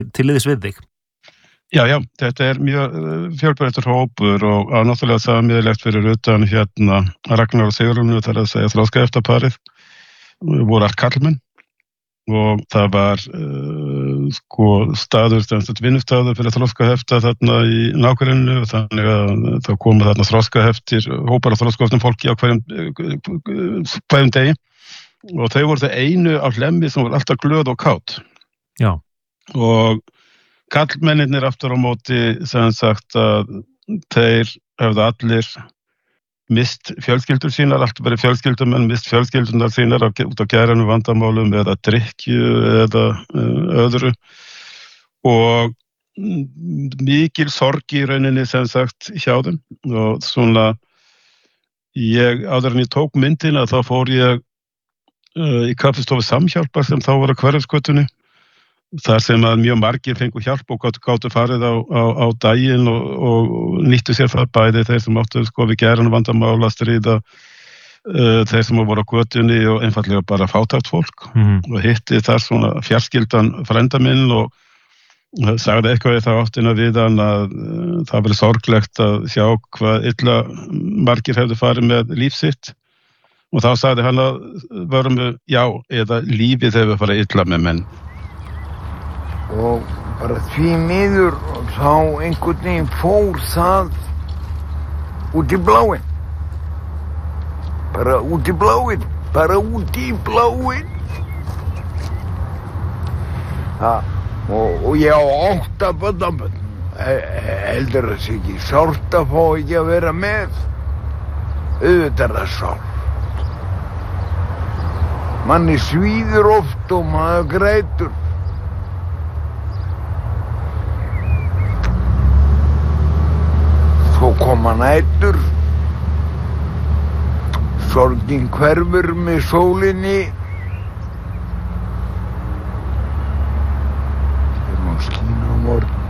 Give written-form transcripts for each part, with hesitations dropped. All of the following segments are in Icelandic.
til liðs við þig? Já, þetta mjög fjölbreyttur hópur og náttúrulega sameiginlegt fyrir utan Ragnar og Sigrúnu, það að segja þroskaheftaparið, voru allt karlmenn og það var staður, vinnustaður fyrir þroskahefta þarna í nágrenninu og þannig að það komu þarna þroskaheftir, hópar af þroskaheftum fólki á hverjum degi og þau voru það einu af Hlemmi sem var alltaf glöð og kát. Já. Og karlmennirnir aftur á móti sem sagt að þeir hefðu allir mist fjölskyldur sínar, allt verið fjölskyldumenn, mist fjölskyldunar sínar út af geðrænum vandamálum eða drykkju eða öðru og mikil sorg í rauninni sem sagt hjá þeim og svona áður en ég tók myndina þá fór ég í kaffistofu Samhjálpar sem þá var á Hverfisgötunni þar sem að mjög margir fengu hjálp og gátu farið á daginn og nýttu sér það bæði þeir sem áttu við geðræn vandamál að stríða, þeir sem voru á götunni og einfaldlega bara fátækt fólk og hitti þar svona fjarskyldan frænda minn og sagði eitthvað í það áttina við hann að það verið sorglegt að sjá hvað illa margir hefðu farið með líf sitt og þá sagði hann að varum við, já, eða lífið hefur farið illa með menn. Og bara því miður þá einhvern veginn fór það út í bláinn. Bara út í bláinn. Og ég á 8 barnabörn. Heldur það sé ekki sárt að fá ekki að vera með. Auðvitað er það sárt. Manni svíður oft og maður grætur. Svo koma nætur, sorgin hverfur með sólinni. Þegar hún skín á morgun.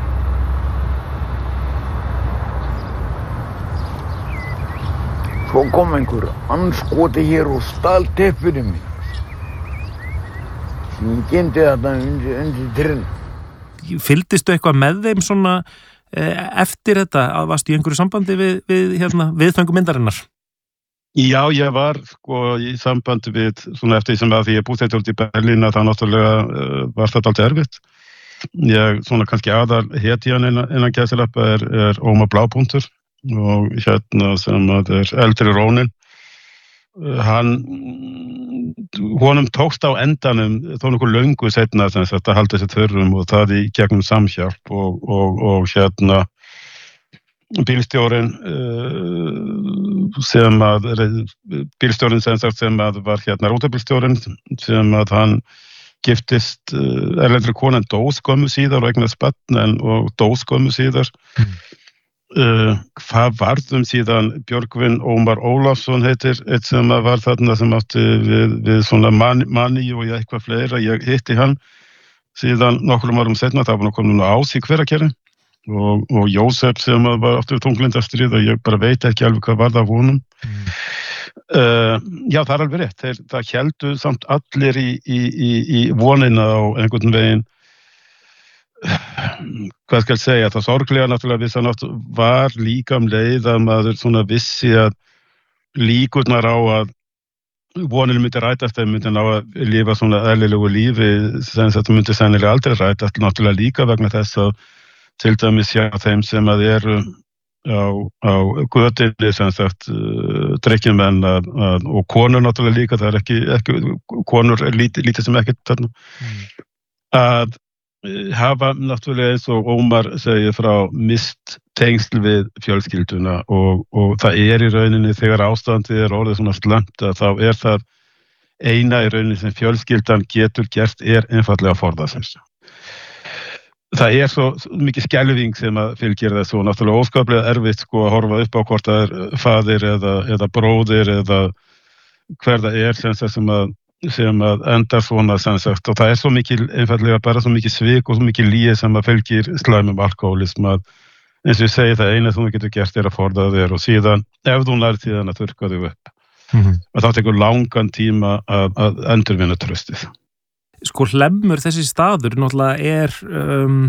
Svo kom einhver andskoti hér og stal teppinu mín. Sem ég gemdi þetta undir trén. Fylgdistu eitthvað með þeim svona eftir þetta að varstu í einhverju sambandi við viðfengu myndarinnar? Já, ég var í sambandi við svona eftir sem að því ég búið út í Berlín að það náttúrulega var þetta allt erfitt. Ég svona kannski aðal hetjan innan gæsalappa er Ómar Blápunktur og sem að er eldri Rónin. Honum tókst á endanum þó nokkuð löngu seinna sem sagt að halda þessi þörfum og það í gegnum Samhjálp og bílstjórinn sem að var rútabílstjórinn sem að hann giftist erlendri konan dó skömmu síðar og eignaðist barn og dó skömmu síðar. Hvað varðum síðan Björgvin Ómar Ólafsson heitir eitt sem var þarna sem átti við svona manni og eitthvað fleira. Ég hitti hann síðan nokkrum árum seinna, það var nú komin Ás í Hveragerði og Jósef sem var aftur þunglindastríð og ég bara veit ekki alveg hvað var það af honum. Já, það er alveg rétt. Það héldu samt allir í vonina á einhvern veginn hvað skal segja, það sorglega náttúrulega vissan var líka leið að maður svona vissi að líkurnar á að voninu myndi rætast þeim myndi ná að lifa svona eðlilegu lífi sem þetta myndi sennilega aldrei rætast náttúrulega líka vegna þess að til dæmis hjá þeim sem að eru á götunni sem sagt drykkjumenn og konur náttúrulega líka, það er ekki konur lítið sem ekkert þarna að hafa náttúrulega eins og Ómar segir frá mist tengsl við fjölskylduna og það í rauninni þegar ástandið orðið svona slæmt að þá það eina í rauninni sem fjölskyldan getur gert einfaldlega að forða sér. Það svo mikið skelfing sem að fylgir þessu og náttúrulega óskaplega erfitt að horfa upp á hvort það faðir eða bróðir eða hver það sem að endar svona sem sagt og það svo mikil einfaldlega bara svo mikil svik og svo mikil lygi sem að fylgir slæmum alkohólism að eins og ég segi það eina sem þú getur gert að forða þér og síðan ef þú nærð síðan að þurrka þig upp og þá tekur langan tíma að endurvinna traustið. Hlemmur þessi staður náttúrulega